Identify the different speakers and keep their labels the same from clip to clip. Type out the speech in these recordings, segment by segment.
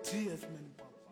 Speaker 1: TF man.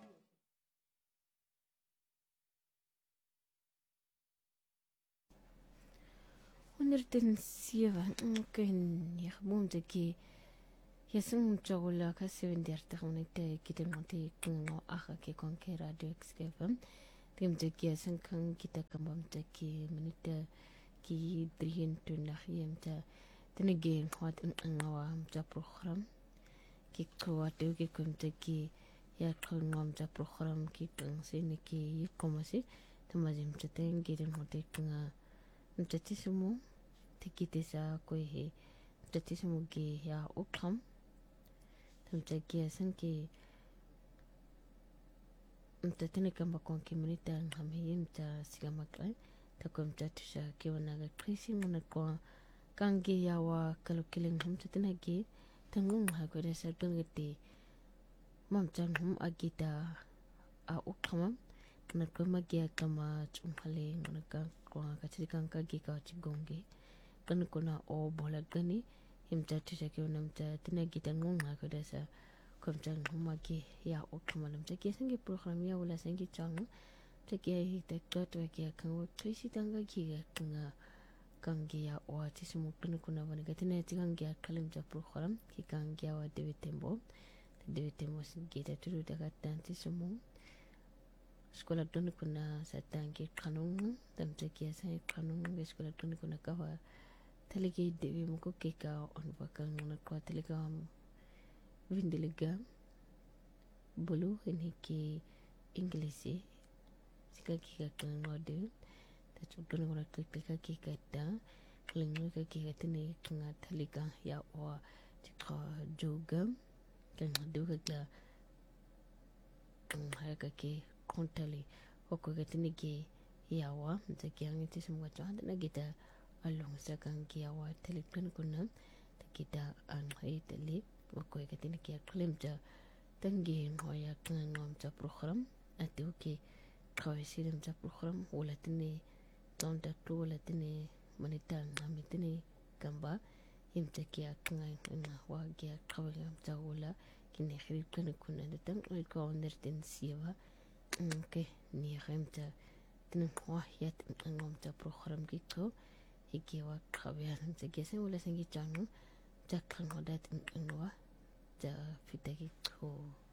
Speaker 2: 오늘은 시와 끈 몸들기 예승 쪽으로 가시는 데르다고는 때 기대한테 그거 아하게 관계 라디오 엑스케범 dimdagi sankan kita kambam taki minita ki drihin tunah yamta tinagi wat ngawa amta program ki kwat ki kumtaki ya kangam ta program ki kang sini ki komasi tamazim tateng girin hote kanga mtati sumu tikite sa koi he mtati sumu ki ya ukam tamtaki sanki mtatini kamba kwa kimunita ngamiyi mta sigamaklan takum tatusha kiwanaga krisi muna kwa kangi yawa kalukiling mtatinagi tangung hakwada sa dungati mamchan agita a ukamam kana kuma gia kama chunghale ngana kwa kachirikan kagi ka chigongi kana kuna o bola gani himtatusha kiwanamta tinagi tangung hakwada sa kumchan humagi ya ukamalam taki sangi program ya wala sangi chang taki hita tot waki kang krisi tanga kiga kanga kangi ya wa tisimu kuna bani gatina tikangi ya kalim ja program ki kangi ya wa dewi tembo singi ta turu daga tanti sumu sekolah doni kuna satangi kanung tam taki ya sangi kanung ge sekolah doni kuna kawa taligi dewi muko keka on bakang na kwa taliga vindiliga bulu ini ki Inglisi sika ki ka ngode ta chukuna ngora klika ki ka ta klingo ka ki ka tini kinga thalika ya wa tika joga kan duga ka ka ki kontali hoko ka tini ki ya wa ta ki ang iti sumwa cha na gita along sa kan ki ya wa talikan kuna ta kita ang haitali hoko ka tini ki klim ja tangi ngoya ngam ta program ati uki kawisi dam ta program wala tini tonta tu wala tini manitan ami tini kamba imta kia kangai nga wa gia kawai ngam ta wala kini khirib kana kuna da tang oi ka onder tin siwa ke ni khamta tin wa yat ngam ta program ki ko hiki wa kawai ta gese wala sangi changu ta kan wadat ngwa ta fitagi ko